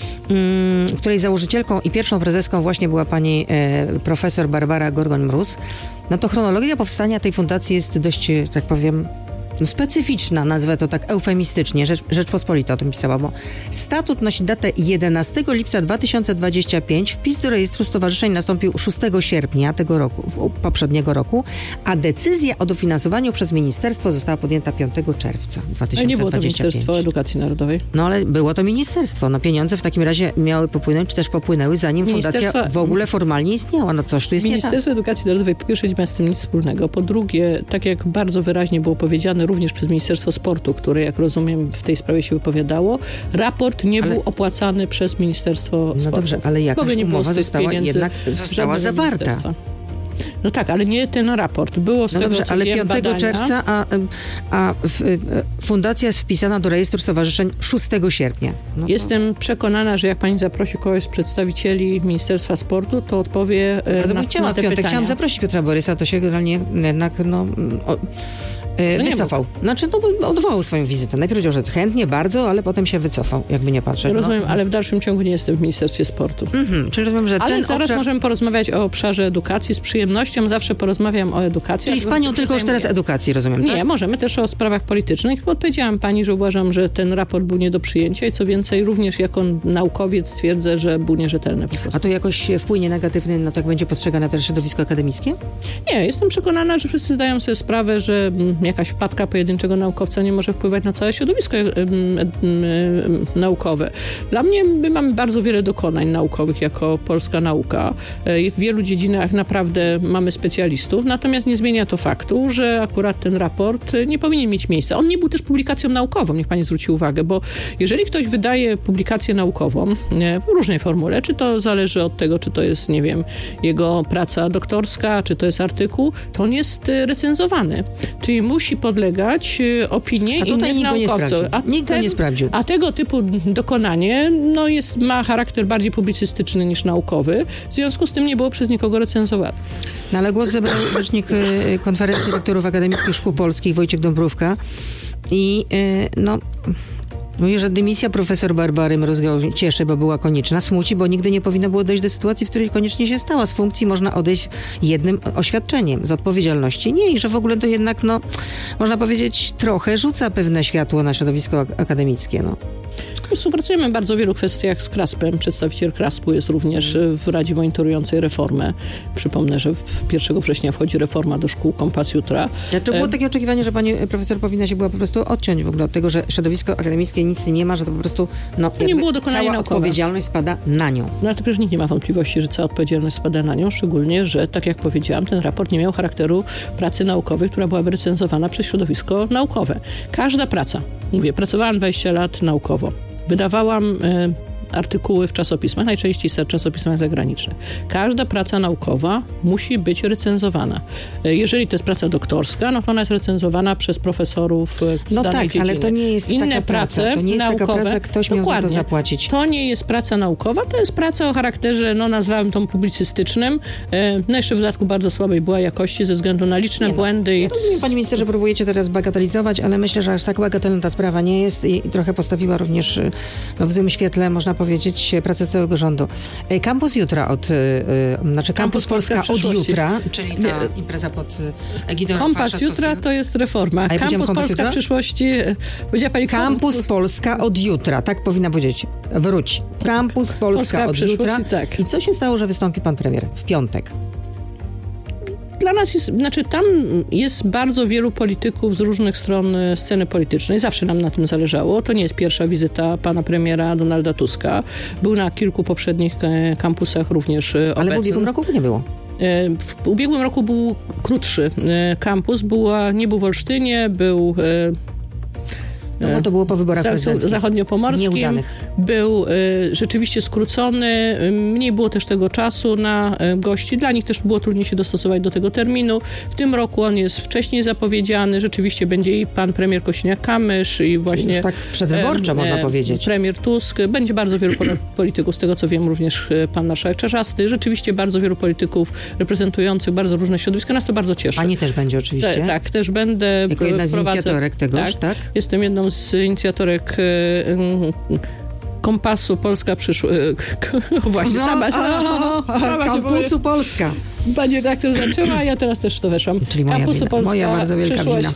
mm, której założycielką i pierwszą prezeską właśnie była pani e, profesor Barbara Gorgoń-Mróz, no to chronologia powstania tej fundacji jest dość, e, tak powiem, no specyficzna, nazwę to tak eufemistycznie, Rzecz, Rzeczpospolita o tym pisała, bo statut nosi datę jedenastego lipca dwa tysiące dwudziestego piątego, wpis do rejestru stowarzyszeń nastąpił szóstego sierpnia tego roku, w- poprzedniego roku, a decyzja o dofinansowaniu przez ministerstwo została podjęta piątego czerwca dwa Ale tysiące nie było to dwudziestego piątego. Ministerstwo Edukacji Narodowej. No ale było to ministerstwo. No pieniądze w takim razie miały popłynąć, czy też popłynęły, zanim fundacja Ministerstwa- w ogóle formalnie istniała. No coś tu jest nie tak. Ministerstwo Edukacji Narodowej po pierwsze nie ma z tym nic wspólnego. Po drugie, tak jak bardzo wyraźnie było powiedziane również przez Ministerstwo Sportu, które jak rozumiem w tej sprawie się wypowiadało, raport nie Ale- był opłacany przez Ministerstwo No Sportu. dobrze, ale W jakaś ogóle nie było umowa z tych została pieniędzy jednak została żadnego zawarta. ministerstwa. No tak, ale nie ten raport. Było z No tego, dobrze, co ale wiem, piątego badania. czerwca, a, a w, y, fundacja jest wpisana do rejestru stowarzyszeń szóstego sierpnia. No to- Jestem przekonana, że jak pani zaprosi kogoś z przedstawicieli Ministerstwa Sportu, to odpowie e, Bardzo na, bym chciała na w te piątek. pytania. Chciałam zaprosić Piotra Borysa, to się generalnie jednak no, o, e, No nie wycofał. Znaczy, no bo odwołał swoją wizytę. Najpierw powiedział, że chętnie bardzo, ale potem się wycofał, jakby nie patrzeć. Rozumiem, no. ale w dalszym ciągu nie jestem w Ministerstwie Sportu. Mhm, czyli rozumiem, że Ale ten zaraz obszar... możemy porozmawiać o obszarze edukacji. Z przyjemnością zawsze porozmawiam o edukacji. Czyli z dlatego, panią że tylko już zajmuję- teraz edukacji, rozumiem, Nie, tak? możemy też o sprawach politycznych. Odpowiedziałam pani, że uważam, że ten raport był nie do przyjęcia i co więcej, również jako naukowiec twierdzę, że był nierzetelny po prostu. A to jakoś wpłynie negatywny, no tak będzie postrzegane też środowisko akademickie? Nie, jestem przekonana, że wszyscy zdają sobie sprawę, że mm, jakaś wpadka pojedynczego naukowca nie może wpływać na całe środowisko y, y, y, naukowe. Dla mnie my mamy bardzo wiele dokonań naukowych jako polska nauka. Y, w wielu dziedzinach naprawdę mamy specjalistów, natomiast nie zmienia to faktu, że akurat ten raport nie powinien mieć miejsca. On nie był też publikacją naukową, niech pani zwróci uwagę, bo jeżeli ktoś wydaje publikację naukową w różnej formule, czy to zależy od tego, czy to jest, nie wiem, jego praca doktorska, czy to jest artykuł, to on jest recenzowany. Czyli musi podlegać opinii innych naukowców. A nikt go nie sprawdził. A tego typu dokonanie no jest, ma charakter bardziej publicystyczny niż naukowy. W związku z tym nie było przez nikogo recenzowane. No ale głos zabrał rzecznik Konferencji Rektorów Akademickich Szkół Polskich Wojciech Dąbrówka i no... Mówi, że dymisja profesor Barbary Mrozgał cieszy, bo była konieczna. Smuci, bo nigdy nie powinno było dojść do sytuacji, w której koniecznie się stała. Z funkcji można odejść jednym oświadczeniem, z odpowiedzialności nie. I że w ogóle to jednak, no, można powiedzieć, trochę rzuca pewne światło na środowisko akademickie, no. Współpracujemy w bardzo wielu kwestiach z Kraspem. Przedstawiciel Kraspu jest również w Radzie Monitorującej reformę. Przypomnę, że pierwszego września wchodzi reforma do szkół Kompas Jutra. Ja, czy było takie oczekiwanie, że pani profesor powinna się była po prostu odciąć w ogóle od tego, że środowisko akademickie nic z tym nie ma, że to po prostu no, to nie było dokonanie cała naukowe. Odpowiedzialność spada na nią. No ale to przecież nikt nie ma wątpliwości, że cała odpowiedzialność spada na nią, szczególnie, że tak jak powiedziałam, ten raport nie miał charakteru pracy naukowej, która byłaby recenzowana przez środowisko naukowe. Każda praca, mówię, pracowałam dwadzieścia lat naukowo. Wydawałam y, artykuły w czasopismach, najczęściej w czasopismach zagranicznych. Każda praca naukowa musi być recenzowana. Y, jeżeli to jest praca doktorska, no to ona jest recenzowana przez profesorów z no danej tak, dziedziny. ale to nie jest Inne taka prace praca. To nie jest naukowe, taka praca, ktoś miał dokładnie, za to zapłacić. To nie jest praca naukowa, to jest praca o charakterze, no nazwałem tą publicystycznym. Y, no jeszcze w dodatku bardzo słabej była jakości ze względu na liczne nie błędy. No. Ja rozumiem, pani minister, że próbujecie teraz bagatelizować, ale myślę, że aż tak bagatelna ta sprawa nie jest i, i trochę postawiła również no, w złym świetle, można powiedzieć, pracę całego rządu. Kampus Jutra od, yy, znaczy Kampus, Kampus Polska, Polska od jutra, czyli ta nie. impreza pod egidą Kompas Jutra to jest reforma. Ja Kampus Polska jutra? w przyszłości, powiedziała pani... Kampus kom... Polska od jutra, tak powinna powiedzieć. Wróć. Kampus Polska, Polska od jutra. Tak. I co się stało, że wystąpi pan premier w piątek? Dla nas jest, znaczy tam jest bardzo wielu polityków z różnych stron sceny politycznej. Zawsze nam na tym zależało. To nie jest pierwsza wizyta pana premiera Donalda Tuska. Był na kilku poprzednich kampusach również Ale obecny. w ubiegłym roku nie było. W ubiegłym roku był krótszy kampus. Była, nie był w Olsztynie, był... No bo to było po wyborach prezydenckich. Zachodniopomorskim. Nieudanych. Był y, rzeczywiście skrócony. Mniej było też tego czasu na y, gości. Dla nich też było trudniej się dostosować do tego terminu. W tym roku on jest wcześniej zapowiedziany. Rzeczywiście będzie i pan premier Kosiniak-Kamysz i właśnie... Już tak przedwyborczo, y, można y, powiedzieć. Premier Tusk. Będzie bardzo wielu polityków, z tego co wiem, również pan marszałek Czarzasty. Rzeczywiście bardzo wielu polityków reprezentujących bardzo różne środowiska. Nas to bardzo cieszy. Pani też będzie oczywiście. Te, tak, też będę. Jako jedna z prowadzę, inicjatorek tegoż, tak? tak? Jestem jedną z inicjatorek y, y, Kompasu Polska przyszła. Właśnie, no, sama. O, o, o, Kampusu Polska. Pani redaktor zaczęła, a ja teraz też w to weszłam. Czyli moja, Kampusu wina. Polska moja bardzo wielka wina.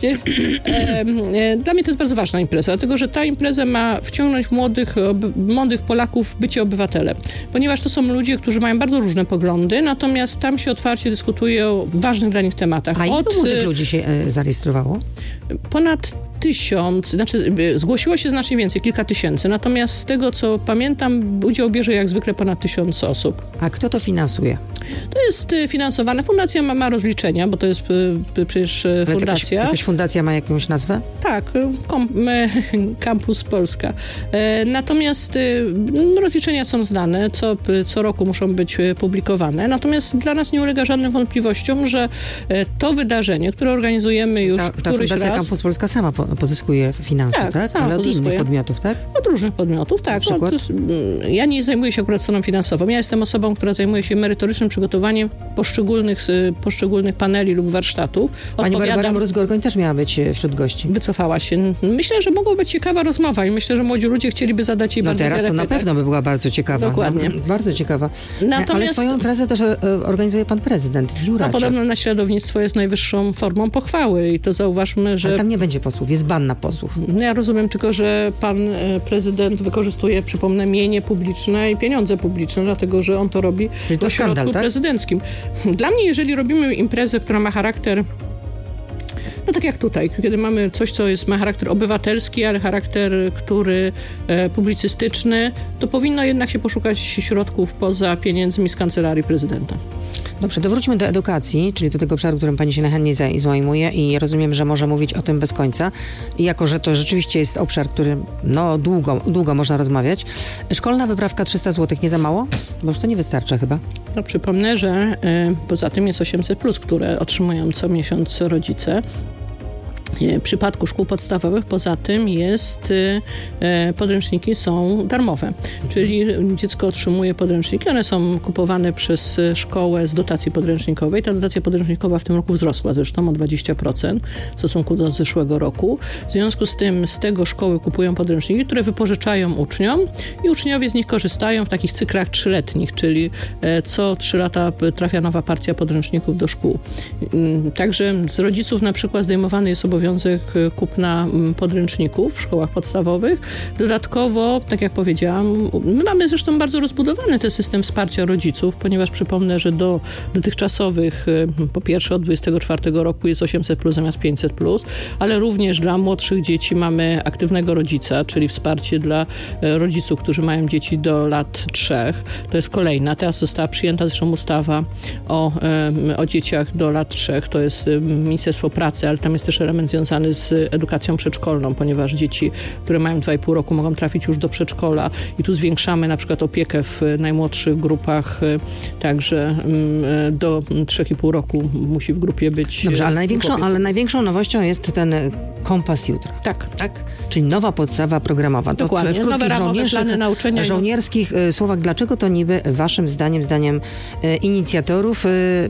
Dla mnie to jest bardzo ważna impreza, dlatego że ta impreza ma wciągnąć młodych, młodych Polaków w bycie obywatelem. Ponieważ to są ludzie, którzy mają bardzo różne poglądy, natomiast tam się otwarcie dyskutuje o ważnych dla nich tematach. A ilu młodych ludzi się e, zarejestrowało? Ponad tysiąc, znaczy zgłosiło się znacznie więcej, kilka tysięcy, natomiast z tego, co pamiętam, udział bierze jak zwykle ponad tysiąc osób. A kto to finansuje? To jest finansowane. Fundacja ma, ma rozliczenia, bo to jest y, przecież Ale fundacja. Jakaś, jakaś fundacja ma jakąś nazwę? Tak, kom, Kampus Polska. E, natomiast y, rozliczenia są znane, co, co roku muszą być publikowane. Natomiast dla nas nie ulega żadnym wątpliwościom, że to wydarzenie, które organizujemy już ta, ta któryś Fundacja raz... Kampus Polska sama po, pozyskuje finanse, tak? tak? tak Ale od pozyskuje. innych podmiotów, tak? Od różnych podmiotów, tak. Na przykład? No, to, ja nie zajmuję się akurat stroną finansową. Ja jestem osobą, która zajmuje się merytorycznym przygotowaniem poszczególnych, poszczególnych paneli lub warsztatów. Pani Barbara Mróz-Gorgoń też miała być wśród gości. Wycofała się. Myślę, że mogła być ciekawa rozmowa i myślę, że młodzi ludzie chcieliby zadać jej no bardzo teraz wiele to na pytań. pewno by była bardzo ciekawa. Dokładnie. No, bardzo ciekawa. Natomiast... Ale swoją imprezę też organizuje pan prezydent w Juracie. No, podobno naśladownictwo jest najwyższą formą pochwały i to zauważmy, że... Ale tam nie będzie posłów, jest ban na posłów. No ja rozumiem tylko, że pan prezydent wykorzystuje, przypomnę, mienie publiczne i pieniądze publiczne, dlatego, że on to robi Czyli to w ośrodku skandal, tak? prezydenckim. Dla mnie, jeżeli robimy imprezę, która ma charakter No tak jak tutaj, kiedy mamy coś, co jest, ma charakter obywatelski, ale charakter, który e, publicystyczny, to powinno jednak się poszukać środków poza pieniędzmi z kancelarii prezydenta. Dobrze, to wróćmy do edukacji, czyli do tego obszaru, którym pani się najchętniej zajmuje i rozumiem, że może mówić o tym bez końca. I jako, że to rzeczywiście jest obszar, który no długo, długo można rozmawiać. Szkolna wyprawka trzysta złotych nie za mało? Bo już to nie wystarcza chyba. No, przypomnę, że y, poza tym jest osiemset plus, które otrzymują co miesiąc rodzice. W przypadku szkół podstawowych poza tym jest, e, podręczniki są darmowe, czyli dziecko otrzymuje podręczniki, one są kupowane przez szkołę z dotacji podręcznikowej. Ta dotacja podręcznikowa w tym roku wzrosła zresztą o dwadzieścia procent w stosunku do zeszłego roku. W związku z tym z tego szkoły kupują podręczniki, które wypożyczają uczniom i uczniowie z nich korzystają w takich cyklach trzyletnich, czyli e, co trzy lata trafia nowa partia podręczników do szkół. Także z rodziców na przykład zdejmowany jest obowiązek kupna podręczników w szkołach podstawowych. Dodatkowo, tak jak powiedziałam, my mamy zresztą bardzo rozbudowany ten system wsparcia rodziców, ponieważ przypomnę, że do dotychczasowych, po pierwsze od dwudziestego czwartego roku jest osiemset plus zamiast pięćset plus, ale również dla młodszych dzieci mamy aktywnego rodzica, czyli wsparcie dla rodziców, którzy mają dzieci do lat trzech. To jest kolejna. Teraz została przyjęta zresztą ustawa o, o dzieciach do lat trzech. To jest Ministerstwo Pracy, ale tam jest też element związany z edukacją przedszkolną, ponieważ dzieci, które mają dwa i pół roku, mogą trafić już do przedszkola i tu zwiększamy na przykład opiekę w najmłodszych grupach, także do trzech i pół roku musi w grupie być. Dobrze, ale największą, ale największą nowością jest ten Kompas Jutra. Tak. tak? Czyli nowa podstawa programowa. To Dokładnie, w, w nowe ramowe plany nauczania. żołnierskich y, słowach, dlaczego to niby waszym zdaniem, zdaniem y, inicjatorów y,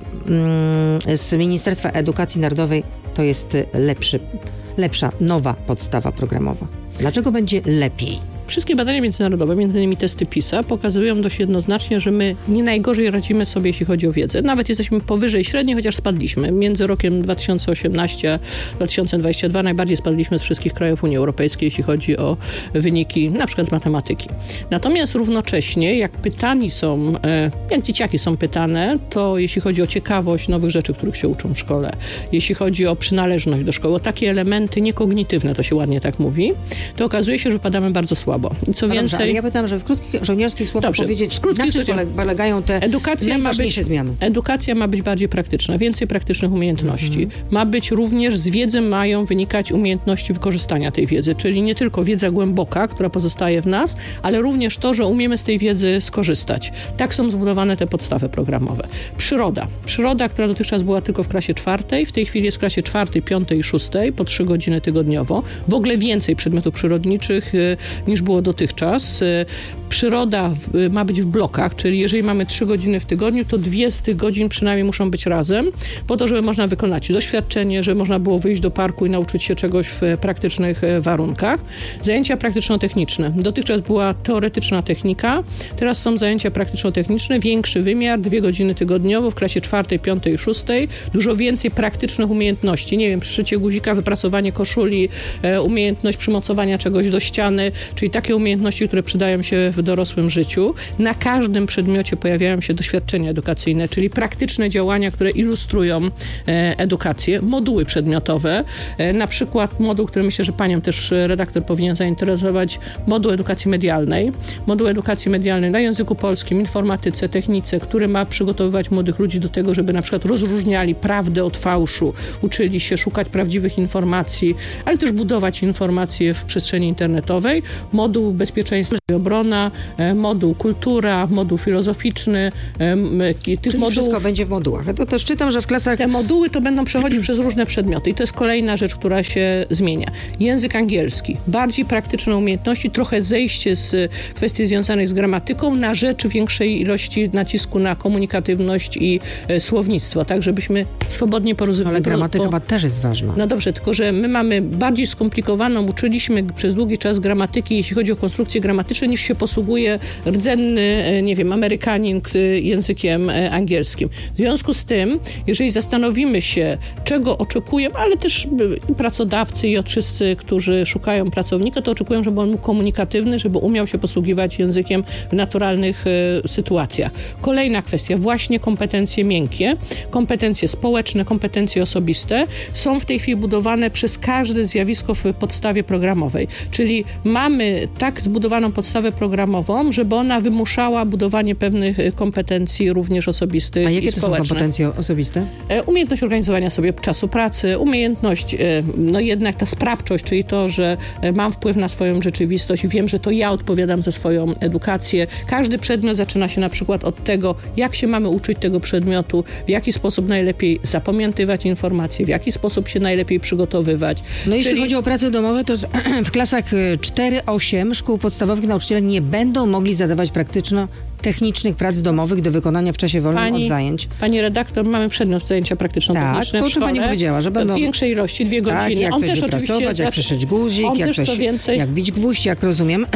y, z Ministerstwa Edukacji Narodowej to jest lepszy, lepsza, nowa podstawa programowa? Dlaczego będzie lepiej? Wszystkie badania międzynarodowe, między innymi testy PISA, pokazują dość jednoznacznie, że my nie najgorzej radzimy sobie, jeśli chodzi o wiedzę. Nawet jesteśmy powyżej średniej, chociaż spadliśmy. Między rokiem dwa tysiące osiemnastym a dwa tysiące dwudziestym drugim najbardziej spadliśmy z wszystkich krajów Unii Europejskiej, jeśli chodzi o wyniki, na przykład z matematyki. Natomiast równocześnie, jak pytani są, jak dzieciaki są pytane, to jeśli chodzi o ciekawość nowych rzeczy, których się uczą w szkole, jeśli chodzi o przynależność do szkoły, o takie elementy niekognitywne, to się ładnie tak mówi, to okazuje się, że wypadamy bardzo słabo. I co no więcej... Dobrze, ale ja pytam, że w krótkich żołnierskich słowach Dobrze, powiedzieć, krótkich na czym słowach... polegają te edukacja najważniejsze ma być, zmiany? Edukacja ma być bardziej praktyczna, więcej praktycznych umiejętności. Mm-hmm. Ma być również, z wiedzy mają wynikać umiejętności wykorzystania tej wiedzy, czyli nie tylko wiedza głęboka, która pozostaje w nas, ale również to, że umiemy z tej wiedzy skorzystać. Tak są zbudowane te podstawy programowe. Przyroda. Przyroda, która dotychczas była tylko w klasie czwartej, w tej chwili jest w klasie czwartej, piątej i szóstej, po trzy godziny tygodniowo. W ogóle więcej przedmiotów przyrodniczych y, niż było dotychczas. Przyroda ma być w blokach, czyli jeżeli mamy trzy godziny w tygodniu, to dwie z tych godzin przynajmniej muszą być razem, po to, żeby można wykonać doświadczenie, żeby można było wyjść do parku i nauczyć się czegoś w praktycznych warunkach. Zajęcia praktyczno-techniczne. Dotychczas była teoretyczna technika, teraz są zajęcia praktyczno-techniczne, większy wymiar, dwie godziny tygodniowo w klasie czwartej, piątej i szóstej. Dużo więcej praktycznych umiejętności. Nie wiem, przyszycie guzika, wyprasowanie koszuli, umiejętność przymocowania czegoś do ściany, czyli takie umiejętności, które przydają się w dorosłym życiu. Na każdym przedmiocie pojawiają się doświadczenia edukacyjne, czyli praktyczne działania, które ilustrują e, edukację. Moduły przedmiotowe, e, na przykład moduł, który myślę, że panią też redaktor powinien zainteresować, moduł edukacji medialnej. Moduł edukacji medialnej na języku polskim, informatyce, technice, który ma przygotowywać młodych ludzi do tego, żeby na przykład rozróżniali prawdę od fałszu, uczyli się szukać prawdziwych informacji, ale też budować informacje w przestrzeni internetowej. Moduł bezpieczeństwa i obrona, moduł kultura, moduł filozoficzny. Tych Czyli modułów, wszystko będzie w modułach. To też czytam, że w klasach... Te moduły to będą przechodzić przez różne przedmioty i to jest kolejna rzecz, która się zmienia. Język angielski. Bardziej praktyczne umiejętności, trochę zejście z kwestii związanych z gramatyką na rzecz większej ilości nacisku na komunikatywność i e, słownictwo, tak żebyśmy swobodnie porozumieli. Ale gramatyka po... chyba też jest ważna. No dobrze, tylko że my mamy bardziej skomplikowaną, uczyliśmy przez długi czas gramatyki, jeśli chodzi o konstrukcję gramatyczną, szybszy niż się posługuje rdzenny, nie wiem, Amerykanin językiem angielskim. W związku z tym, jeżeli zastanowimy się, czego oczekujemy, ale też i pracodawcy i wszyscy, którzy szukają pracownika, to oczekują, żeby on był komunikatywny, żeby umiał się posługiwać językiem w naturalnych y, sytuacjach. Kolejna kwestia, właśnie kompetencje miękkie, kompetencje społeczne, kompetencje osobiste są w tej chwili budowane przez każde zjawisko w podstawie programowej. Czyli mamy tak zbudowaną podstawę programową, żeby ona wymuszała budowanie pewnych kompetencji również osobistych. A jakie i to społecznych. są kompetencje osobiste? Umiejętność organizowania sobie czasu pracy, umiejętność, no jednak ta sprawczość, czyli to, że mam wpływ na swoją rzeczywistość i wiem, że to ja odpowiadam za swoją edukację. Każdy przedmiot zaczyna się na przykład od tego, jak się mamy uczyć tego przedmiotu, w jaki sposób najlepiej zapamiętywać informacje, w jaki sposób się najlepiej przygotowywać. No jeśli Czyli... chodzi o prace domowe, to w klasach cztery osiem szkół podstawowych nauczyciele nie będą mogli zadawać praktyczno technicznych prac domowych do wykonania w czasie wolnym pani, od zajęć. Pani redaktor, mamy przedmiot zajęcia praktyczno-techniczne tak, w szkole. Pani powiedziała, że będą... W większej ilości, dwie godziny. Tak, jak on coś też wyprasować, jak przeszyć guzik, on jak, też coś, co więcej, jak bić gwóźdź, jak rozumiem.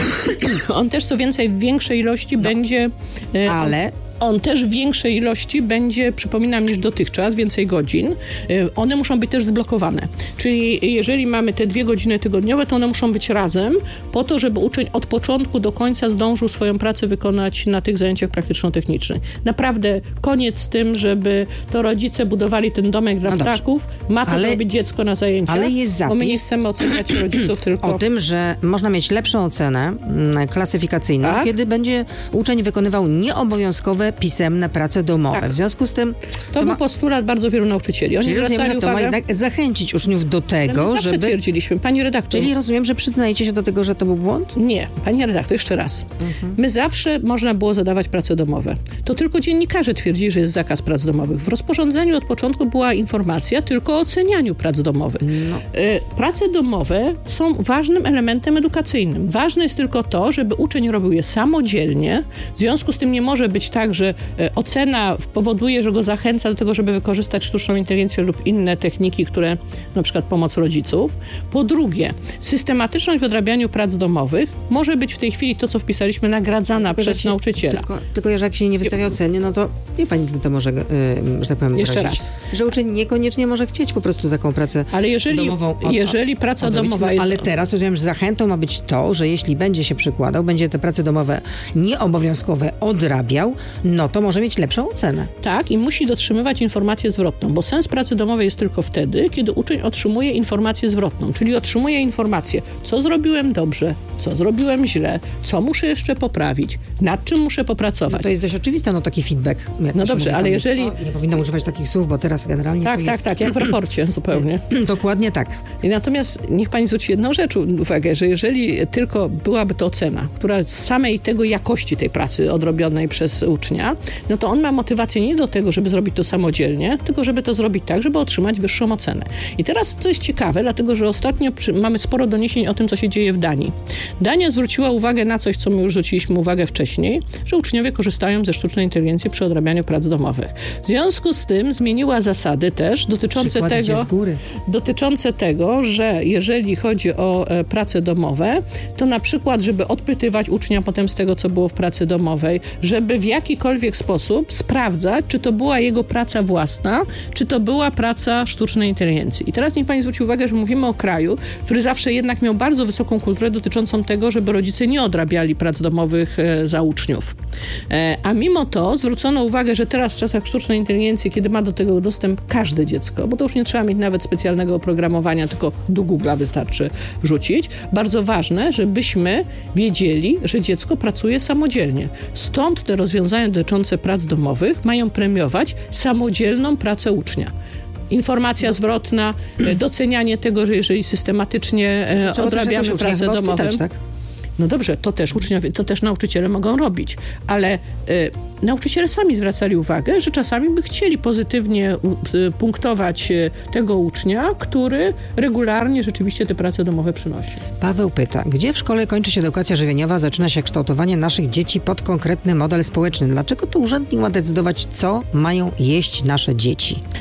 On też co więcej w większej ilości no, będzie... Ale... On też w większej ilości będzie, przypominam, niż dotychczas, więcej godzin. One muszą być też zblokowane. Czyli jeżeli mamy te dwie godziny tygodniowe, to one muszą być razem po to, żeby uczeń od początku do końca zdążył swoją pracę wykonać na tych zajęciach praktyczno-technicznych. Naprawdę koniec z tym, żeby to rodzice budowali ten domek dla no ptaków. Ma to ale, zrobić dziecko na zajęciach. Ale jest zapis. Bo my nie chcemy oceniać rodziców tylko... O tym, że można mieć lepszą ocenę klasyfikacyjną, tak? Kiedy będzie uczeń wykonywał nieobowiązkowe pisemne prace domowe. Tak. W związku z tym... To, to był ma... postulat bardzo wielu nauczycieli. Oni Czyli rozumiem, że to uwagę... ma jednak zachęcić uczniów do tego, my żeby... twierdziliśmy, pani redaktor... Czyli rozumiem, że przyznajecie się do tego, że to był błąd? Nie. Pani redaktor, jeszcze raz. Mhm. My zawsze można było zadawać prace domowe. To tylko dziennikarze twierdzili, że jest zakaz prac domowych. W rozporządzeniu od początku była informacja tylko o ocenianiu prac domowych. No. Prace domowe są ważnym elementem edukacyjnym. Ważne jest tylko to, żeby uczeń robił je samodzielnie. W związku z tym nie może być tak, że ocena powoduje, że go zachęca do tego, żeby wykorzystać sztuczną inteligencję lub inne techniki, które, na przykład pomoc rodziców. Po drugie, systematyczność w odrabianiu prac domowych może być w tej chwili to, co wpisaliśmy, nagradzana tylko, przez się, nauczyciela. Tylko, tylko, że jak się nie wystawia oceny, no to wie pani, to może, yy, że tak powiem, Jeszcze grozić. raz. Że uczeń niekoniecznie może chcieć po prostu taką pracę ale jeżeli, domową od, jeżeli praca odrobić, domowa no, jest... Ale teraz rozumiem, że zachętą ma być to, że jeśli będzie się przykładał, będzie te prace domowe nieobowiązkowe odrabiał, no to może mieć lepszą ocenę. Tak, i musi dotrzymywać informację zwrotną, bo sens pracy domowej jest tylko wtedy, kiedy uczeń otrzymuje informację zwrotną, czyli otrzymuje informację, co zrobiłem dobrze, co zrobiłem źle, co muszę jeszcze poprawić, nad czym muszę popracować. No to jest dość oczywiste, no taki feedback. Jak no dobrze, ale jeżeli... O, nie powinnam używać takich słów, bo teraz generalnie tak, to tak, jest... Tak, tak, jak w raporcie zupełnie. Dokładnie tak. I natomiast niech pani zwróci jedną rzecz uwagę, że jeżeli tylko byłaby to ocena, która z samej tego jakości tej pracy odrobionej przez ucznia, no to on ma motywację nie do tego, żeby zrobić to samodzielnie, tylko żeby to zrobić tak, żeby otrzymać wyższą ocenę. I teraz to jest ciekawe, dlatego że ostatnio przy, mamy sporo doniesień o tym, co się dzieje w Danii. Dania zwróciła uwagę na coś, co my już zwróciliśmy uwagę wcześniej, że uczniowie korzystają ze sztucznej inteligencji przy odrabianiu prac domowych. W związku z tym zmieniła zasady też dotyczące tego, z góry. dotyczące tego, że jeżeli chodzi o e, prace domowe, to na przykład, żeby odpytywać ucznia potem z tego, co było w pracy domowej, żeby w jakikolwiek sposób sprawdzać, czy to była jego praca własna, czy to była praca sztucznej inteligencji. I teraz niech pani zwróci uwagę, że mówimy o kraju, który zawsze jednak miał bardzo wysoką kulturę dotyczącą tego, żeby rodzice nie odrabiali prac domowych e, za uczniów. E, a mimo to zwrócono uwagę, że teraz w czasach sztucznej inteligencji, kiedy ma do tego dostęp każde dziecko, bo to już nie trzeba mieć nawet specjalnego oprogramowania, tylko do Google'a wystarczy wrzucić, bardzo ważne, żebyśmy wiedzieli, że dziecko pracuje samodzielnie. Stąd te rozwiązania dotyczące prac domowych mają premiować samodzielną pracę ucznia. Informacja zwrotna, docenianie tego, że jeżeli systematycznie Trzeba odrabiamy pracę domową... Odpytać, tak? No dobrze, to też uczniowie, to też nauczyciele mogą robić, ale y, nauczyciele sami zwracali uwagę, że czasami by chcieli pozytywnie y, punktować y, tego ucznia, który regularnie rzeczywiście te prace domowe przynosi. Paweł pyta, gdzie w szkole kończy się edukacja żywieniowa, zaczyna się kształtowanie naszych dzieci pod konkretny model społeczny? Dlaczego to urzędnik ma decydować, co mają jeść nasze dzieci?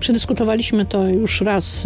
Przedyskutowaliśmy to już raz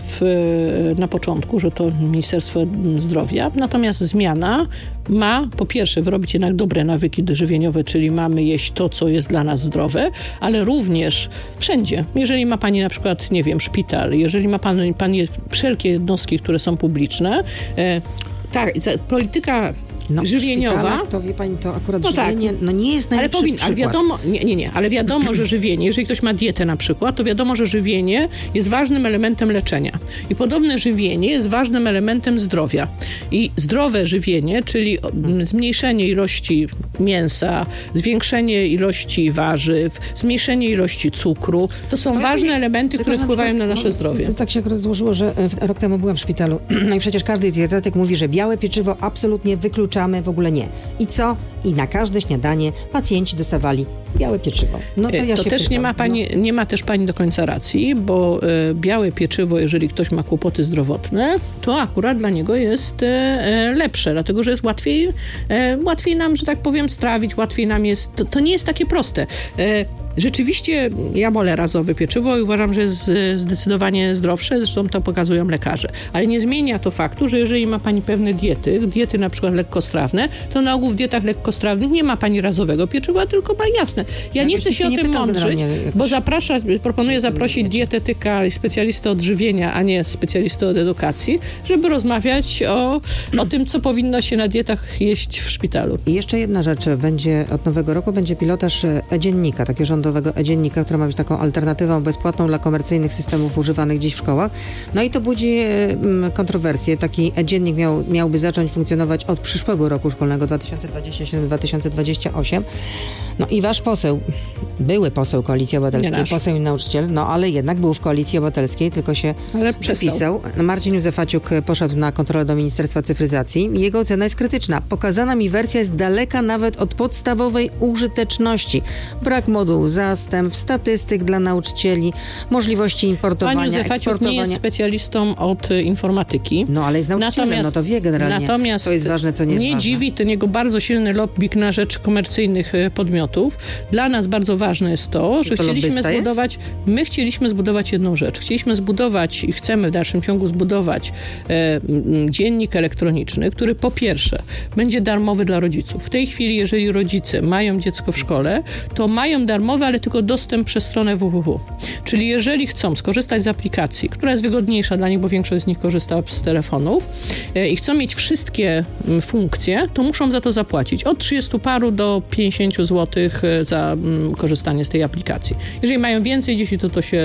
w, na początku, że to Ministerstwo Zdrowia. Natomiast zmiana ma po pierwsze wyrobić jednak dobre nawyki żywieniowe, czyli mamy jeść to, co jest dla nas zdrowe, ale również wszędzie. Jeżeli ma pani na przykład, nie wiem, szpital, jeżeli ma pan, pan wszelkie jednostki, które są publiczne, e, tak, polityka No, żywieniowa. To wie pani, to akurat no żywienie tak. no nie jest najlepszy ale powin, ale przykład. wiadomo, nie, nie, nie, ale wiadomo, że żywienie, jeżeli ktoś ma dietę na przykład, to wiadomo, że żywienie jest ważnym elementem leczenia. I podobne żywienie jest ważnym elementem zdrowia. I zdrowe żywienie, czyli zmniejszenie ilości mięsa, zwiększenie ilości warzyw, zmniejszenie ilości cukru, to są no, ważne ja, elementy, które wpływają na nasze no, zdrowie. Tak się akurat złożyło, że rok temu byłam w szpitalu. No i przecież każdy dietetyk mówi, że białe pieczywo absolutnie wykluczamy, w ogóle nie. I co? I na każde śniadanie pacjenci dostawali białe pieczywo. No to ja to się też pytam, nie ma pani, no. nie ma też pani do końca racji, bo e, białe pieczywo, jeżeli ktoś ma kłopoty zdrowotne, to akurat dla niego jest e, lepsze, dlatego że jest łatwiej, e, łatwiej nam, że tak powiem, strawić, łatwiej nam jest, to, to nie jest takie proste. E, Rzeczywiście ja wolę razowe pieczywo i uważam, że jest zdecydowanie zdrowsze, zresztą to pokazują lekarze. Ale nie zmienia to faktu, że jeżeli ma pani pewne diety, diety na przykład lekkostrawne, to na ogół w dietach lekkostrawnych nie ma pani razowego pieczywa, tylko ma jasne. Ja no nie chcę się o tym mądrzyć, bo zaprasza, proponuję zaprosić dietetyka i specjalistę od żywienia, a nie specjalistę od edukacji, żeby rozmawiać o, o tym, co powinno się na dietach jeść w szpitalu. I jeszcze jedna rzecz, będzie od nowego roku będzie pilotaż e-dziennika, takiego rządowego e-dziennika, który ma być taką alternatywą bezpłatną dla komercyjnych systemów używanych dziś w szkołach. No i to budzi e, kontrowersje. Taki e-dziennik miał, miałby zacząć funkcjonować od przyszłego roku szkolnego dwa tysiące dwudziestego siódmego dwa tysiące dwudziestego ósmego. No i wasz poseł, były poseł Koalicji Obywatelskiej, poseł i nauczyciel, no ale jednak był w Koalicji Obywatelskiej, tylko się przepisał. Marcin Józefaciuk poszedł na kontrolę do Ministerstwa Cyfryzacji i jego ocena jest krytyczna. Pokazana mi wersja jest daleka nawet od podstawowej użyteczności. Brak modułu zastęp, statystyk dla nauczycieli, możliwości importowania, Pan Józefaciuk eksportowania. nie jest specjalistą od informatyki. No ale jest nauczycielem, natomiast, no to wie generalnie, natomiast co jest ważne, co nie jest mnie ważne. dziwi ten jego bardzo silny lobbying na rzecz komercyjnych podmiotów. Dla nas bardzo ważne jest to, że to chcieliśmy zbudować, jest? my chcieliśmy zbudować jedną rzecz. Chcieliśmy zbudować i chcemy w dalszym ciągu zbudować e, dziennik elektroniczny, który po pierwsze będzie darmowy dla rodziców. W tej chwili, jeżeli rodzice mają dziecko w szkole, to mają darmowy, ale tylko dostęp przez stronę www. Czyli jeżeli chcą skorzystać z aplikacji, która jest wygodniejsza dla nich, bo większość z nich korzysta z telefonów e, i chcą mieć wszystkie m, funkcje, to muszą za to zapłacić. Od trzydziestu paru do pięćdziesięciu złotych za m, korzystanie z tej aplikacji. Jeżeli mają więcej dzieci, to to się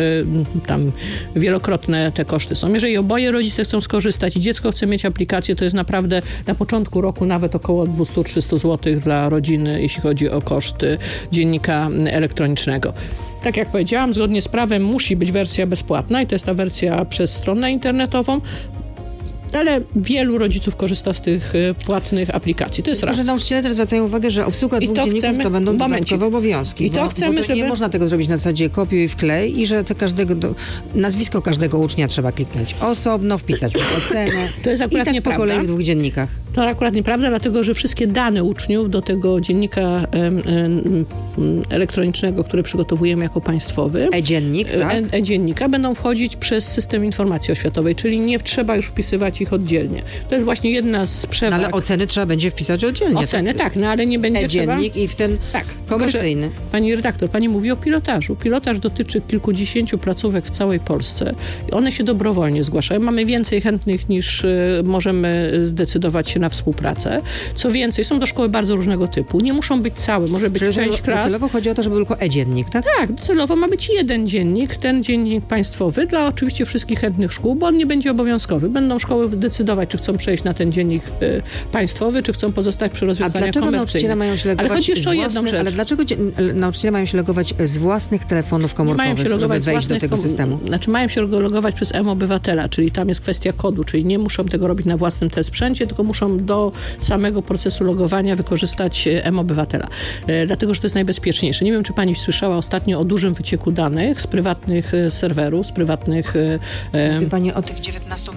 e, tam wielokrotne te koszty są. Jeżeli oboje rodzice chcą skorzystać i dziecko chce mieć aplikację, to jest naprawdę na początku roku nawet około dwieście do trzystu złotych dla rodziny, jeśli chodzi o koszty dziennika elektronicznego. Tak jak powiedziałam, zgodnie z prawem musi być wersja bezpłatna i to jest ta wersja przez stronę internetową, ale wielu rodziców korzysta z tych płatnych aplikacji. To jest raz. Że nauczyciele też zwracają uwagę, że obsługa dwóch dzienników chcemy, to będą momencik. dodatkowe obowiązki. I to bo, chcemy, bo to żeby... nie można tego zrobić na zasadzie kopiuj wklej i że to każdego do... nazwisko każdego ucznia trzeba kliknąć osobno, wpisać w ocenę. To jest akurat i tak nieprawda. po kolei w dwóch dziennikach. To akurat nieprawda, dlatego że wszystkie dane uczniów do tego dziennika em, em, elektronicznego, który przygotowujemy jako państwowy, e-dziennik, tak? E, e-dziennika będą wchodzić przez system informacji oświatowej, czyli nie trzeba już wpisywać ich oddzielnie. To jest właśnie jedna z przewag. No ale oceny trzeba będzie wpisać oddzielnie. Oceny, tak, tak no ale nie będzie e-dziennik trzeba... i w ten tak, komercyjny. Proszę, pani redaktor, pani mówi o pilotażu. Pilotaż dotyczy kilkudziesięciu placówek w całej Polsce. One się dobrowolnie zgłaszają. Mamy więcej chętnych niż y, możemy zdecydować się na współpracę. Co więcej, są to szkoły bardzo różnego typu. Nie muszą być całe, może być Czyli część klas. Docelowo chodzi o to, żeby tylko e-dziennik, tak? Tak, docelowo ma być jeden dziennik, ten dziennik państwowy dla oczywiście wszystkich chętnych szkół, bo on nie będzie obowiązkowy. Będą szkoły decydować, czy chcą przejść na ten dziennik y, państwowy, czy chcą pozostać przy rozwiązaniach A dlaczego komercyjnych. nauczyciele mają się logować ale chodzi jeszcze o własnych, jedną rzecz. Ale dlaczego nauczyciele mają się logować z własnych telefonów komórkowych, mają się logować żeby wejść do tego kom- systemu? Znaczy mają się logować przez M-Obywatela, czyli tam jest kwestia kodu, czyli nie muszą tego robić na własnym sprzęcie, tylko muszą do samego procesu logowania wykorzystać M-Obywatela. E, dlatego, że to jest najbezpieczniejsze. Nie wiem, czy pani słyszała ostatnio o dużym wycieku danych z prywatnych serwerów, z prywatnych... E, Mówi pani o tych dziewiętnastu